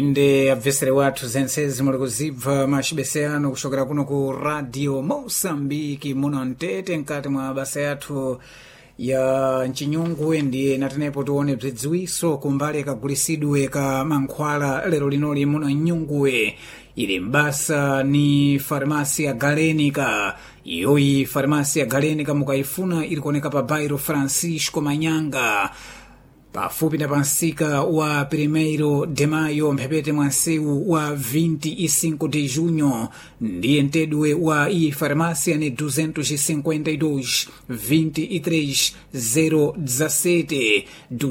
inde abvesere wathu zensezi muli kuzibva machibese anu kuchokera kuno ku Radio Mosambiki muno mtete mkati mwa basa yathu ya mchinyungu ndiye natenepo tione bzidziwiso kumbali kagulisidwe ka mankhwala lero linoli muno mnyunguwe ili mbasa ni farmasi ya Galenica. Iyoyi farmasi ya Galenica mukaifuna ili kuoneka pa bairro Francisco Manyanga pafupi na pansika wa 1 de maio mphepete mwansewu wa 25 de junho. Ndiye ntedwe wa iyi farmácia ni 252 23 017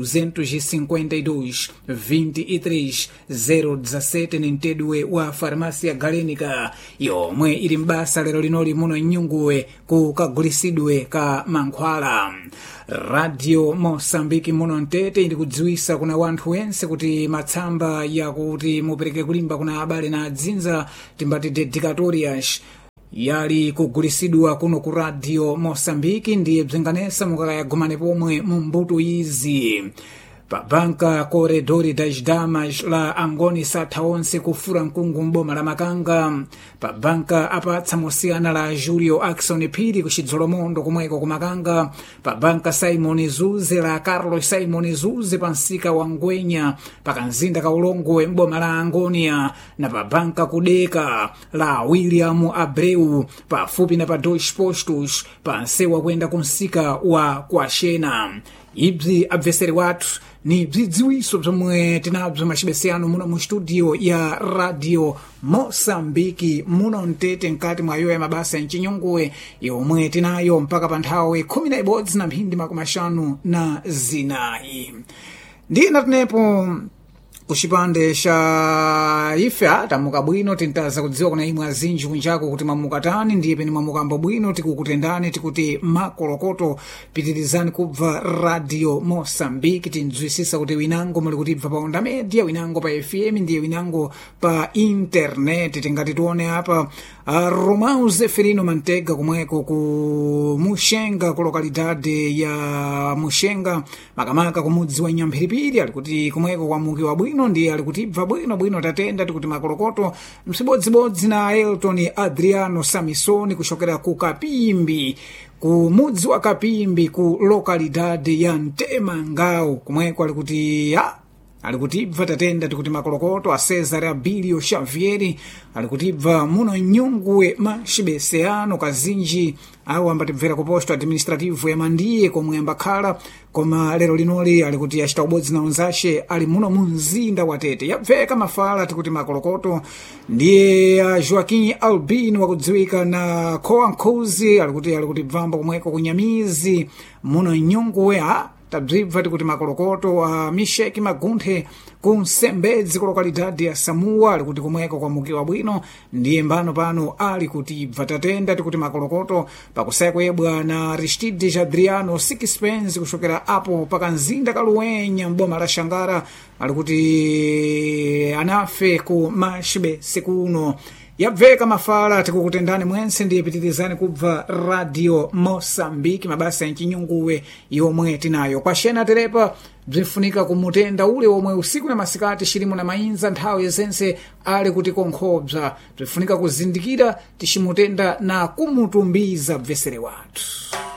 252 23 017 ni ntedwe wa farmácia Galenica yomwe ili mbasa lero linoli muno nyunguwe ku kagulisidwe ka mankhwala. Radio Mosambiki muno mtete ili kudziwisa kuna wanthu wense kuti matsamba ya kuti mupereke kulimba kuna abale na adzinza timbati dedicatorias yali kugulisidwa kuno ku Radio Mosambiki ndiye bzinganesa mukakayagumane pomwe mu mbuto izi. Pa banka Corredor das Damas la Angoni satha onse kufura mkungu mboma la Makanga. Pa banka apatsa mosiyana la Julio Axon Piri kuchidzolomondo kumweko kumakanga. Pa banka Simon Zuze la Carlos Simon Zuze pansika wa Ngwenya pakanzinda ka Ulongwe mboma la Angonia. Na pa banka Kudeka la William Abreu pafupi na pa Dois Postos pansewa kwenda kunsika wa Kwashena. Ibzi abveseri wathu ni bzidziwiso bzomwe tinabzo machibese anu muno mu studio ya Radio Mosambiki muno mtete mkati mwa yoya mabasa ya mchinyunguwe yomwe tinayo mpaka pa nthawi 11 na mphindi 54. Ndiye natenepo kuchipande cha ife tamuka bwino tintaza kudziwa kuna imwe azinji kunjako kuti mamukatani ndiye peni mamukambo bwino tikukutendani tikuti makolokoto pitirizani kubva Radio Mosambiki tindzwisisa kuti winango muli kutibva pa onda media winango pa FM ndiye winango pa internet tingati tuone apa Romão Zeferino Mantega kumweko ku Muxenga ku lokalidade ya Muxenga makamaka kumudzi wa Nyamphiripiri ali kuti kumweko kwa muki wa bwino ndiye ali kutibva bwino tatenda tikuti makolokoto msibodzibodzi na Elton Adriano Samisoni kushokera ku Kapimbi ku mudzi wa Kapimbi ku lokalidade ya Ntemangao kumweko ali kuti alikutibva tatenda tikuti makolokoto a Cesare Abilio Xavieri alikutibva muno nyunguwe machibese ano kazinji awo ambatibvera ku posto administrativo ya Mandiye komwe ambakhala koma lero linoli alikuti achita ubodzi na unzashe ali muno mumzinda wa Tete yabveka mafala tikuti makolokoto ndiye Joaquim Albino wakudziwika na Koankuzi alikuti bvamba kumweko kunyamizi muno nyunguwe tabzibva tikuti makolokoto a Misheki Magunthe kunsembedzi ku lokalidade ya Samua alikuti kumweko kwa mukiwa bwino ndiye mbano pano alikutibva tatenda tikuti makolokoto pakusakwebwa na Aristide Adriano Sixpence kushokera apo pakanzinda kaluwenya mboma la Shangara alikuti anafe ku machibese kuno yabveka mafala tikukutendani mwense ndiye pitirizani kubva Radio Mosambiki mabasa ya mchinyunguwe yomwe tinayo kwashena terepa bzinfunika kumutenda ule omwe usiku na masikati shilimu na mainza nthawi yesense ali kuti konkhobza bzinfunika kuzindikira tishimutenda na kumutumbiza bvesere wathu.